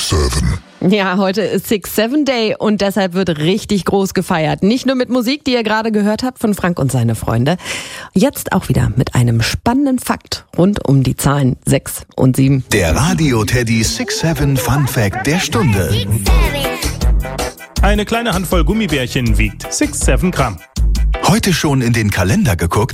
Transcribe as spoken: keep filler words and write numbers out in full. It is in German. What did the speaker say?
Seven. Ja, heute ist Six Seven Day und deshalb wird richtig groß gefeiert. Nicht nur mit Musik, die ihr gerade gehört habt von Frank und seine Freunde. Jetzt auch wieder mit einem spannenden Fakt rund um die Zahlen sechs und sieben. Der Radio Teddy Six Seven Fun Fact der Stunde. Eine kleine Handvoll Gummibärchen wiegt sechs, sieben Gramm. Heute schon in den Kalender geguckt?